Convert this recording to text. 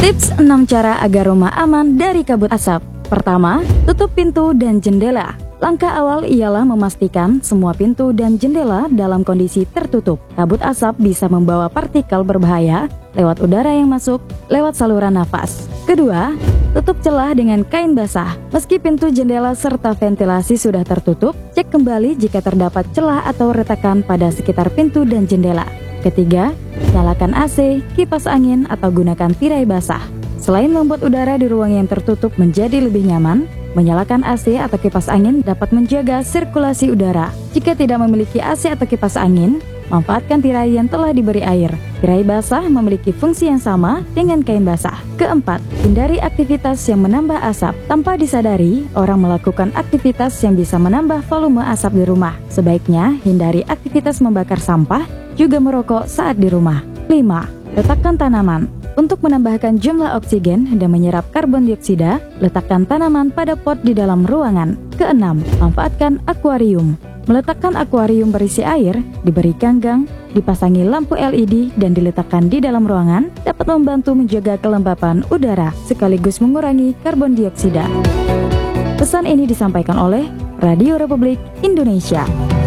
Tips 6 cara agar rumah aman dari kabut asap. Pertama, tutup pintu dan jendela. Langkah awal ialah memastikan semua pintu dan jendela dalam kondisi tertutup. Kabut asap bisa membawa partikel berbahaya lewat udara yang masuk lewat saluran nafas. Kedua, tutup celah dengan kain basah. Meski pintu jendela serta ventilasi sudah tertutup, cek kembali jika terdapat celah atau retakan pada sekitar pintu dan jendela. Ketiga, nyalakan AC, kipas angin, atau gunakan tirai basah. Selain membuat udara di ruang yang tertutup menjadi lebih nyaman, menyalakan AC atau kipas angin dapat menjaga sirkulasi udara. Jika tidak memiliki AC atau kipas angin, manfaatkan tirai yang telah diberi air. Tirai basah memiliki fungsi yang sama dengan kain basah. Keempat, hindari aktivitas yang menambah asap. Tanpa disadari, orang melakukan aktivitas yang bisa menambah volume asap di rumah. Sebaiknya hindari aktivitas membakar sampah, juga merokok saat di rumah. 5. Letakkan tanaman. Untuk menambahkan jumlah oksigen dan menyerap karbon dioksida, letakkan tanaman pada pot di dalam ruangan. Keenam, manfaatkan akuarium. Meletakkan akuarium berisi air, diberi ganggang, dipasangi lampu LED, dan diletakkan di dalam ruangan dapat membantu menjaga kelembapan udara sekaligus mengurangi karbon dioksida. Pesan ini disampaikan oleh Radio Republik Indonesia.